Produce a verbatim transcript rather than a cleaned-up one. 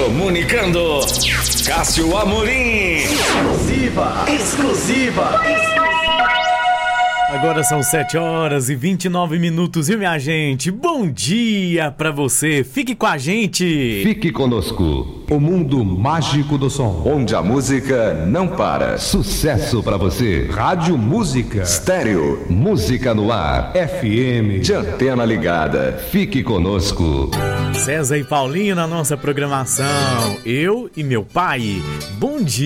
Comunicando, Cássio Amorim. Exclusiva, exclusiva, exclusiva. Agora são sete horas e vinte e nove minutos, viu, minha gente? Bom dia pra você. Fique com a gente. Fique conosco. O mundo mágico do som. Onde a música não para. Sucesso pra você. Rádio Música. Estéreo. Música no ar. F M. De antena ligada. Fique conosco. César e Paulinho na nossa programação. Eu e meu pai. Bom dia.